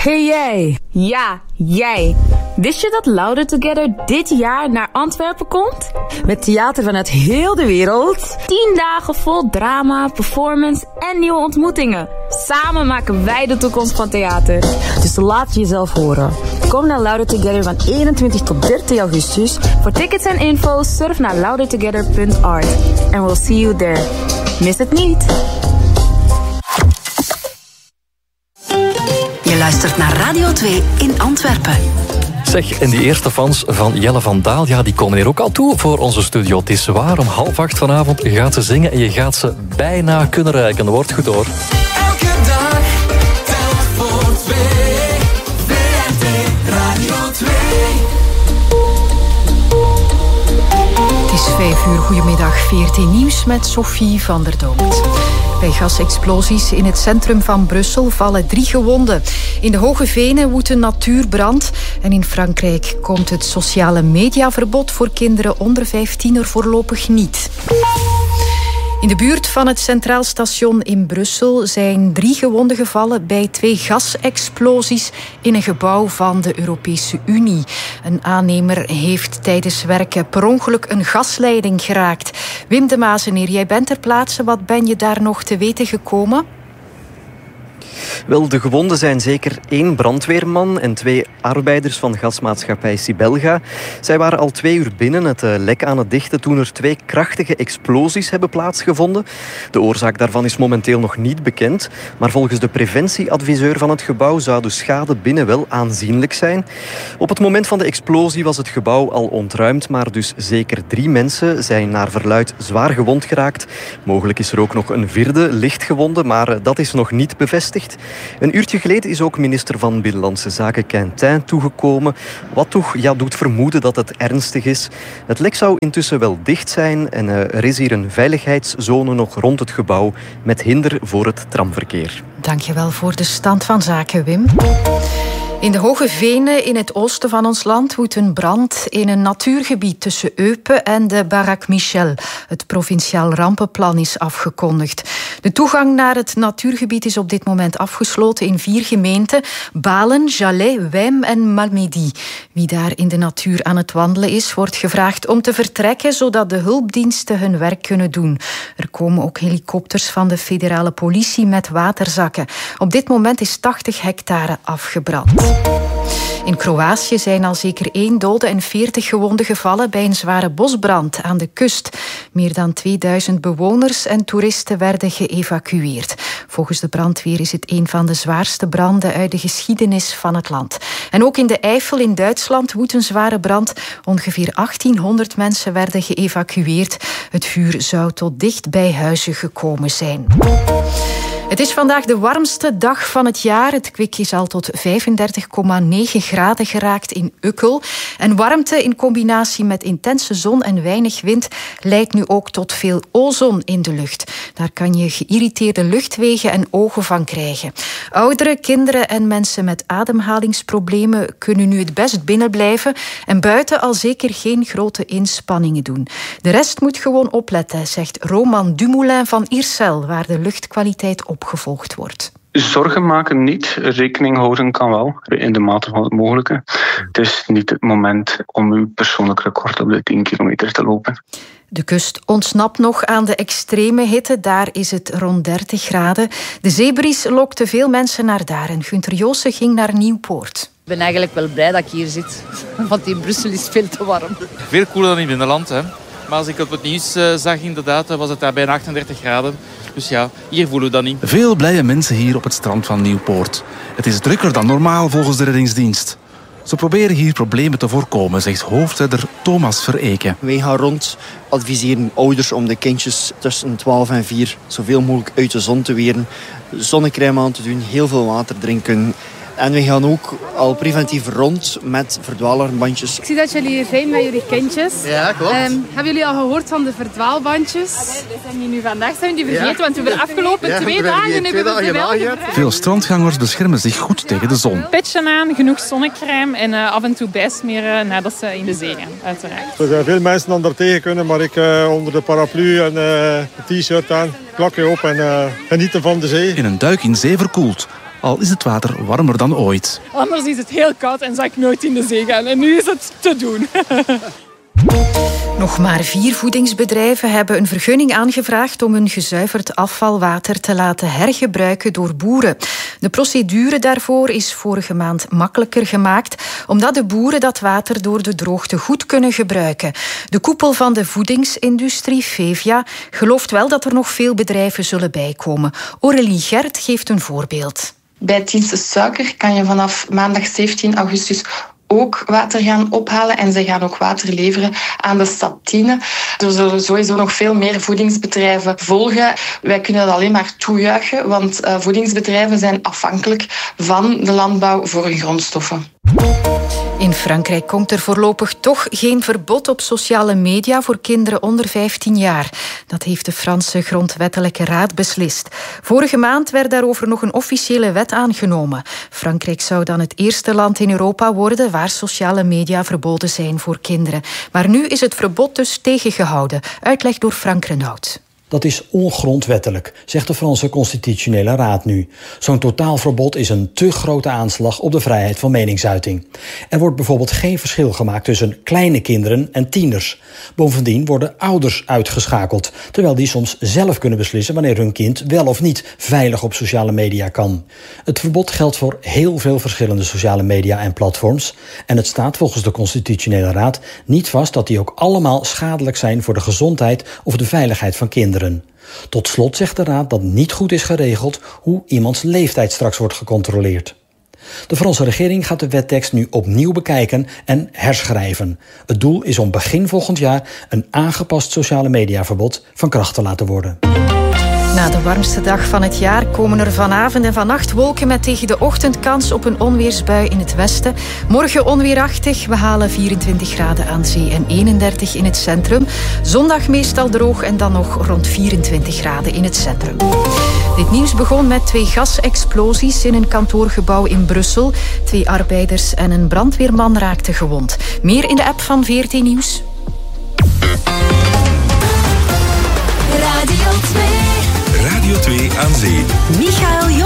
Hey jij! Ja, jij! Wist je dat Louder Together dit jaar naar Antwerpen komt? Met theater vanuit heel de wereld. 10 dagen vol drama, performance en nieuwe ontmoetingen. Samen maken wij de toekomst van theater. Dus laat jezelf horen. Kom naar Louder Together van 21 tot 30 augustus. Voor tickets en info surf naar loudertogether.art. And we'll see you there. Mis het niet! Je luistert naar Radio 2 in Antwerpen. Zeg, en die eerste fans van Jelle van Daal, ja, die komen hier ook al toe voor onze studio. Het is waar, om 7:30 vanavond gaat ze zingen en je gaat ze bijna kunnen ruiken. Wordt goed hoor. Elke dag, telt voor 2. VRT Radio 2. Het is 5:00, goedemiddag. VRT Nieuws met Sophie van der Dood. Bij gasexplosies in het centrum van Brussel vallen 3 gewonden. In de Hoge Venen woedt een natuurbrand. En in Frankrijk komt het sociale mediaverbod voor kinderen onder 15 er voorlopig niet. In de buurt van het Centraal Station in Brussel zijn 3 gewonden gevallen bij 2 gasexplosies in een gebouw van de Europese Unie. Een aannemer heeft tijdens werken per ongeluk een gasleiding geraakt. Wim de Mazeneer, jij bent ter plaatse. Wat ben je daar nog te weten gekomen? Wel, de gewonden zijn zeker 1 brandweerman en 2 arbeiders van gasmaatschappij Sibelga. Zij waren al 2 uur binnen het lek aan het dichten toen er 2 krachtige explosies hebben plaatsgevonden. De oorzaak daarvan is momenteel nog niet bekend, maar volgens de preventieadviseur van het gebouw zou de schade binnen wel aanzienlijk zijn. Op het moment van de explosie was het gebouw al ontruimd, maar dus zeker 3 mensen zijn naar verluidt zwaar gewond geraakt. Mogelijk is er ook nog een 4e lichtgewonde, maar dat is nog niet bevestigd. Een uurtje geleden is ook minister van Binnenlandse Zaken Quentin toegekomen. Wat toch doet vermoeden dat het ernstig is. Het lek zou intussen wel dicht zijn en er is hier een veiligheidszone nog rond het gebouw met hinder voor het tramverkeer. Dankjewel voor de stand van zaken, Wim. In de Hoge Venen in het oosten van ons land woedt een brand in een natuurgebied tussen Eupen en de Barak Michel. Het provinciaal rampenplan is afgekondigd. De toegang naar het natuurgebied is op dit moment afgesloten in 4 gemeenten: Balen, Jalais, Wem en Malmedy. Wie daar in de natuur aan het wandelen is, wordt gevraagd om te vertrekken, zodat de hulpdiensten hun werk kunnen doen. Er komen ook helikopters van de federale politie met waterzakken. Op dit moment is 80 hectare afgebrand. In Kroatië zijn al zeker 1 dode en 40 gewonden gevallen bij een zware bosbrand aan de kust. Meer dan 2000 bewoners en toeristen werden geëvacueerd. Volgens de brandweer is het een van de zwaarste branden uit de geschiedenis van het land. En ook in de Eifel in Duitsland woedt een zware brand. Ongeveer 1800 mensen werden geëvacueerd. Het vuur zou tot dicht bij huizen gekomen zijn. Het is vandaag de warmste dag van het jaar. Het kwik is al tot 35,9 graden geraakt in Ukkel. En warmte in combinatie met intense zon en weinig wind leidt nu ook tot veel ozon in de lucht. Daar kan je geïrriteerde luchtwegen en ogen van krijgen. Ouderen, kinderen en mensen met ademhalingsproblemen kunnen nu het best binnen blijven en buiten al zeker geen grote inspanningen doen. De rest moet gewoon opletten, zegt Roman Dumoulin van Iercel, waar de luchtkwaliteit opgevolgd wordt. Zorgen maken niet, rekening houden kan wel, in de mate van het mogelijke. Het is niet het moment om uw persoonlijk record op de 10 kilometer te lopen. De kust ontsnapt nog aan de extreme hitte. Daar is het rond 30 graden. De zeebries lokte veel mensen naar daar. En Gunther Joossen ging naar Nieuwpoort. Ik ben eigenlijk wel blij dat ik hier zit. Want in Brussel is veel te warm. Veel koeler dan in het binnenland, hè. Maar als ik op het nieuws zag, inderdaad, was het daar bijna 38 graden. Dus ja, hier voelen we dat niet. Veel blije mensen hier op het strand van Nieuwpoort. Het is drukker dan normaal volgens de reddingsdienst. Ze proberen hier problemen te voorkomen, zegt hoofdredder Thomas Vereken. Wij gaan rond, adviseren ouders om de kindjes tussen 12 en 4 zoveel mogelijk uit de zon te weren. Zonnecrème aan te doen, heel veel water drinken. En we gaan ook al preventief rond met verdwaalalarmbandjes. Ik zie dat jullie hier zijn met jullie kindjes. Ja, klopt. Hebben jullie al gehoord van de verdwaalbandjes? We zijn die nu vandaag zijn die vergeten, want we hebben de afgelopen 2 dagen hebben we ze wel gebruikt. Veel strandgangers beschermen zich goed tegen de zon. Petje aan, genoeg zonnecrème en af en toe bijsmeren nadat ze in de zee gaan, uiteraard. Er zijn veel mensen dan daar tegen kunnen, maar ik onder de paraplu en een t-shirt aan, klakje op en genieten van de zee. In een duik in zee verkoeld. al is het water warmer dan ooit. Anders is het heel koud en zou ik nooit in de zee gaan. En nu is het te doen. Nog maar 4 voedingsbedrijven hebben een vergunning aangevraagd om hun gezuiverd afvalwater te laten hergebruiken door boeren. De procedure daarvoor is vorige maand makkelijker gemaakt, omdat de boeren dat water door de droogte goed kunnen gebruiken. De koepel van de voedingsindustrie, Fevia, gelooft wel dat er nog veel bedrijven zullen bijkomen. Aurélie Gert geeft een voorbeeld. Bij het dienst Suiker kan je vanaf maandag 17 augustus ook water gaan ophalen en zij gaan ook water leveren aan de stad Tiene. Er zullen sowieso nog veel meer voedingsbedrijven volgen. Wij kunnen dat alleen maar toejuichen, want voedingsbedrijven zijn afhankelijk van de landbouw voor hun grondstoffen. In Frankrijk komt er voorlopig toch geen verbod op sociale media voor kinderen onder 15 jaar. Dat heeft de Franse Grondwettelijke Raad beslist. Vorige maand werd daarover nog een officiële wet aangenomen. Frankrijk zou dan het eerste land in Europa worden waar sociale media verboden zijn voor kinderen. Maar nu is het verbod dus tegengehouden. Uitleg door Frank Renaud. Dat is ongrondwettelijk, zegt de Franse Constitutionele Raad nu. Zo'n totaalverbod is een te grote aanslag op de vrijheid van meningsuiting. Er wordt bijvoorbeeld geen verschil gemaakt tussen kleine kinderen en tieners. Bovendien worden ouders uitgeschakeld, terwijl die soms zelf kunnen beslissen wanneer hun kind wel of niet veilig op sociale media kan. Het verbod geldt voor heel veel verschillende sociale media en platforms. En het staat volgens de Constitutionele Raad niet vast dat die ook allemaal schadelijk zijn voor de gezondheid of de veiligheid van kinderen. Tot slot zegt de Raad dat niet goed is geregeld hoe iemands leeftijd straks wordt gecontroleerd. De Franse regering gaat de wettekst nu opnieuw bekijken en herschrijven. Het doel is om begin volgend jaar een aangepast sociale mediaverbod van kracht te laten worden. Na de warmste dag van het jaar komen er vanavond en vannacht wolken met tegen de ochtend kans op een onweersbui in het westen. Morgen onweerachtig, we halen 24 graden aan zee en 31 in het centrum. Zondag meestal droog en dan nog rond 24 graden in het centrum. Dit nieuws begon met 2 gasexplosies in een kantoorgebouw in Brussel. 2 arbeiders en een brandweerman raakten gewond. Meer in de app van VRT Nieuws. Radio 2. Radio 2 aan zee. Michael